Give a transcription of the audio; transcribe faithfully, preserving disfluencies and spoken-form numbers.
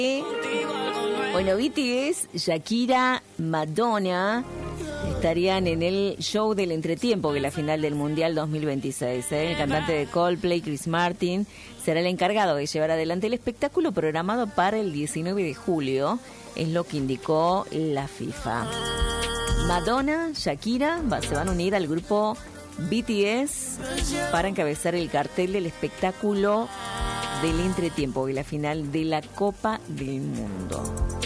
Bueno, B T S, Shakira, Madonna estarían en el show del entretiempo, que es la final del Mundial dos mil veintiséis. ¿eh? El cantante de Coldplay, Chris Martin, será el encargado de llevar adelante el espectáculo programado para el diecinueve de julio, es lo que indicó la FIFA. Madonna, Shakira va, se van a unir al grupo B T S para encabezar el cartel del espectáculo del entretiempo y la final de la Copa del Mundo.